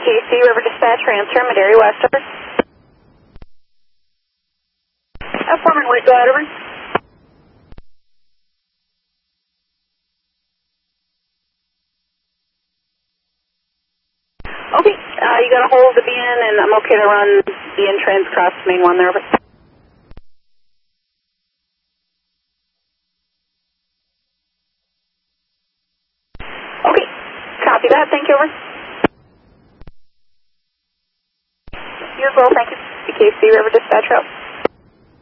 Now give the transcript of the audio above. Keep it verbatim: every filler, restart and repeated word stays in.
C River Dispatch, transfer, Madera West, over. F four and wait, go ahead, over. Okay, uh, you got to hold the B N, and I'm okay to run the N trans across main one there, over. Okay, copy that, thank you, over. You as well, thank you. C K C River Dispatch route.